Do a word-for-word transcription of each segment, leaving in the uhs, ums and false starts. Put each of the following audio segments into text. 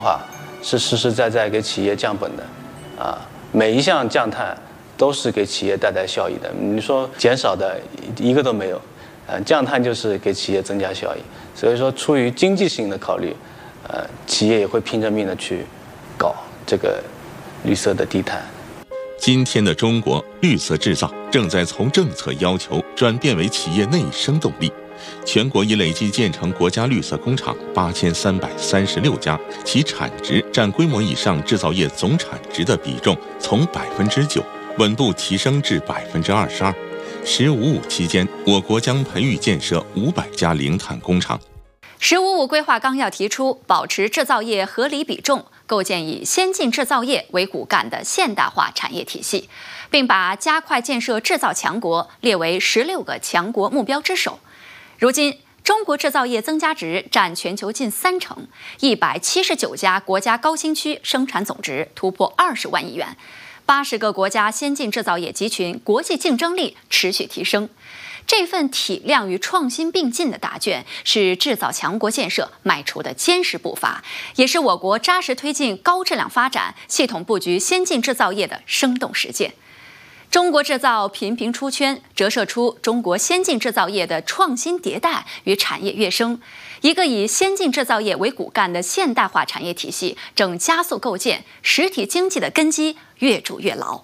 话是实实在在给企业降本的，啊，每一项降碳都是给企业带来效益的。你说减少的一个都没有，呃，降碳就是给企业增加效益。所以说，出于经济性的考虑，呃，企业也会拼着命的去搞这个绿色的低碳。 今天的中国，绿色制造正在从政策要求转变为企业内生动力。全国已累计建成国家绿色工厂八千三百三十六家，其产值占规模以上制造业总产值的比重从百分之九稳步提升至百分之二十二。十五五期间，我国将培育建设五百家零碳工厂。 十五五规划纲要提出，保持制造业合理比重，构建以先进制造业为骨干的现代化产业体系，并把加快建设制造强国列为十六个强国目标之首。如今，中国制造业增加值占全球近三成，一百七十九家国家高新区生产总值突破二十万亿元，八十个国家先进制造业集群国际竞争力持续提升。这份体量与创新并进的答卷，是制造强国建设迈出的坚实步伐，也是我国扎实推进高质量发展、系统布局先进制造业的生动实践。中国制造频频出圈，折射出中国先进制造业的创新迭代与产业跃升。一个以先进制造业为骨干的现代化产业体系，正加速构建，实体经济的根基越筑越牢。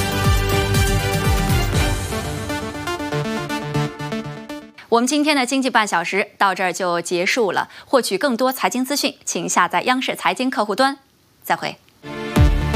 我们今天的经济半小时到这儿就结束了。获取更多财经资讯，请下载央视财经客户端。再会。